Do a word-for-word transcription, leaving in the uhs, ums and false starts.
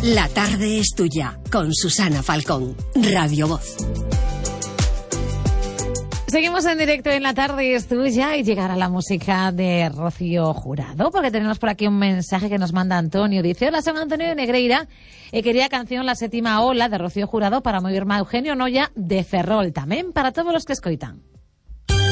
La tarde es tuya, con Susana Falcón, Radio Voz. Seguimos en directo en La tarde es tuya y llegará la música de Rocío Jurado, porque tenemos por aquí un mensaje que nos manda Antonio. Dice: hola, soy Antonio de Negreira e quería canción La séptima ola de Rocío Jurado para moverme a Eugenio Noya de Ferrol, tamén para todos los que escoitan.